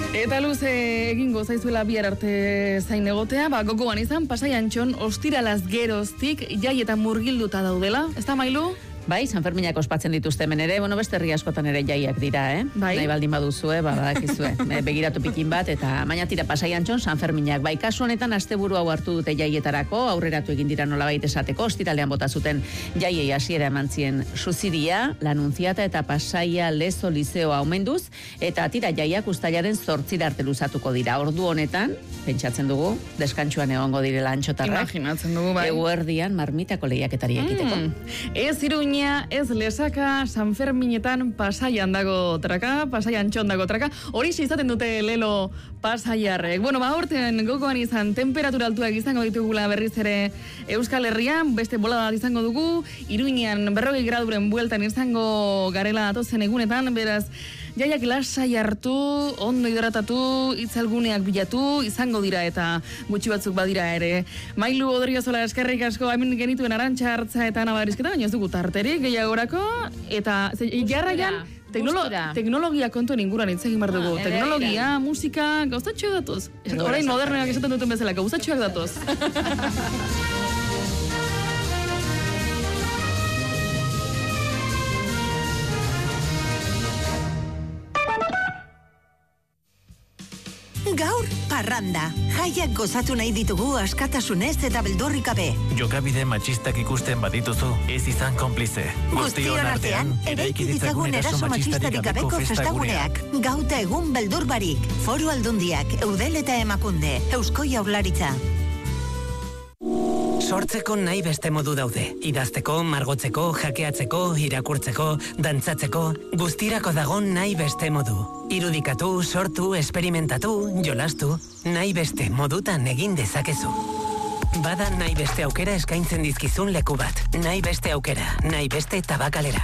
Eta luze egingo zaizuela bihar arte zain egotea, gogoan izan, Pasai Antxon ostiralaz geroztik jai eta murgilduta daudela. Ez da, Mailu? Bai, San Ferminak ospatzen dituzte hemen ere, beste herri askotan ere jaiak dira, Bai. Nahi baldin baduzue, badakizue, begiratu pikin bat, eta baina tira Pasai Antxon, San Ferminak. Bai, kasu honetan asteburu hau hartu dute jaietarako, aurreratu egin dira nolabait esateko, ostiralean bota zuten jaiei hasiera eman zien Suziria, Lanunziata eta Pasaia Lezo Lizeoa omenduz, eta tira jaiak uztailaren 8 arte luzatuko dira. Ordu honetan, pentsatzen dugu, deskantsuan egongo direla antxotarrak. Imaginatzen dugu, bai. Eguerdian marmitako lehiaketari ekiteko. Ez Iruña, ez Lesaka, San Ferminetan Pasaian dago traka, Pasai Antxon dago traka. Hori izaten dute lelo pasaiarrek. Horten gogoan izan temperatura altuak izango ditugula berriz ere Euskal Herrian, beste bolada izango dugu, Iruñan 40 graduren bueltan izango garela datozen egunetan, beraz, jaiak lasai hartu, ondo hidratatu, itzalguneak bilatu, izango dira eta gutxi batzuk badira ere. Mailu Odriozola eskerrik asko, hemen genituen Arantxa Hartza eta Ana Barizketa, baina ez dugu tarterik gehiagorako, eta jarraian teknologia kontuen inguruan hitz egin behar dugu. Teknologia, musika, gauzatxoak datoz. Orain modernoak esaten duten bezala, gauzatxoak datoz. Gaur, parranda. Jaiak gozatu nahi ditugu askatasunez eta beldurrik gabe. Jokabide matxistak ikusten badituzu, ez izan konplize. Guztion artean, eraiki ditzagun eraso matxistarik gabeko festaguneak. Gauta egun beldur barik. Foru Aldundiak, Eudel eta Emakunde, Eusko Jaurlaritza. Sortzeko nahi beste modu daude. Idazteko, margotzeko, jakeatzeko, irakurtzeko, dantzatzeko, guztirako dago nahi beste modu. Irudikatu, sortu, esperimentatu, jolastu, nahi beste modutan egin dezakezu. Bada nahi beste aukera eskaintzen dizkizun leku bat. Nahi beste aukera, nahi beste tabakalera.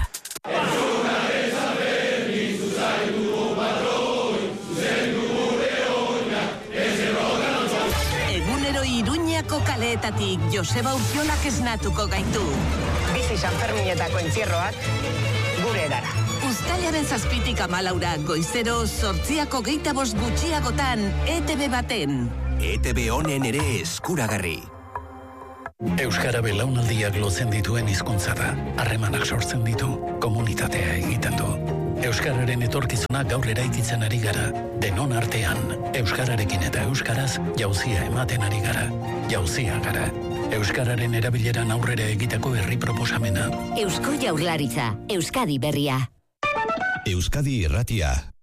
Iruñako kaleetatik Joseba Urkiolak esnatuko gaitu. Bizi San Ferminetako entzierroak gure edara. Uztailaren 7tik 14 goizero 8:25 gutxiagotan ETV baten. ETV honen ere eskuragarri. Euskara belaunaldiak lotzen dituen hizkuntza da. Harremanak sortzen ditu, komunitatea egiten du. Euskararen etorkizuna gaur eraikitzen ari gara. Denon artean, euskararekin eta euskaraz jauzia ematen ari gara. Jauzia gara. Euskararen erabileran aurrera egiteko herri proposamena. Eusko Jaurlaritza, Euskadi berria. Euskadi irratia.